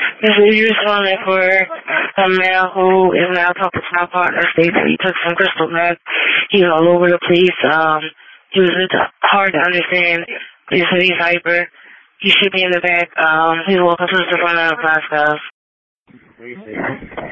This is you responding for a man who is now talking to my partner, states that he took some crystal meth. He's all over the place. He was hard to understand. He said he's hyper. He should be in the back. He's walking towards the front of the class, guys.